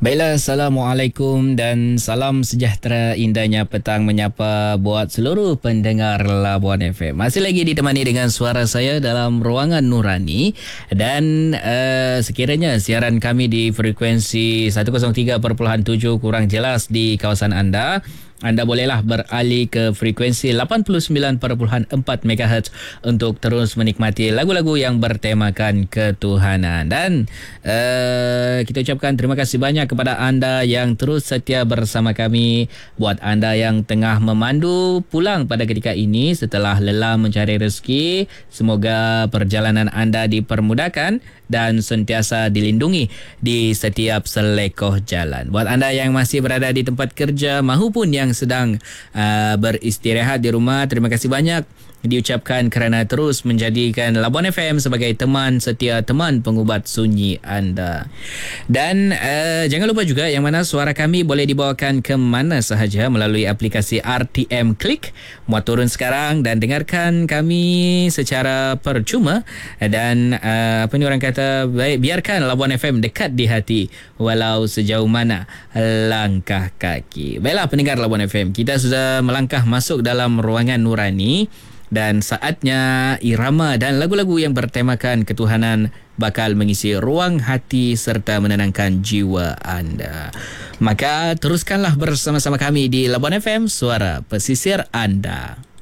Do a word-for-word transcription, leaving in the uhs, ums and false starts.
Baiklah, Assalamualaikum dan salam sejahtera indahnya petang menyapa buat seluruh pendengar Labuan F M. Masih lagi ditemani dengan suara saya dalam ruangan Nurani dan uh, sekiranya siaran kami di frekuensi seratus tiga perpuluhan tujuh kurang jelas di kawasan anda, anda bolehlah beralih ke frekuensi lapan puluh sembilan perpuluhan empat megahertz untuk terus menikmati lagu-lagu yang bertemakan ketuhanan. Dan uh, kita ucapkan terima kasih banyak kepada anda yang terus setia bersama kami. Buat anda yang tengah memandu pulang pada ketika ini setelah lelah mencari rezeki, semoga perjalanan anda dipermudahkan dan sentiasa dilindungi di setiap selekoh jalan. Buat anda yang masih berada di tempat kerja mahupun yang sedang uh, beristirahat di rumah, terima kasih banyak diucapkan kerana terus menjadikan Labuan F M sebagai teman setia, teman pengubat sunyi anda. Dan uh, jangan lupa juga yang mana suara kami boleh dibawakan ke mana sahaja melalui aplikasi R T M Click. Muat turun sekarang dan dengarkan kami secara percuma. Dan uh, apa ni orang kata, baik, biarkan Labuan F M dekat di hati walau sejauh mana langkah kaki. Baiklah pendengar Labuan F M, kita sudah melangkah masuk dalam ruangan Nurani. Dan saatnya irama dan lagu-lagu yang bertemakan ketuhanan bakal mengisi ruang hati serta menenangkan jiwa anda. Maka teruskanlah bersama-sama kami di Labuan F M, suara pesisir anda.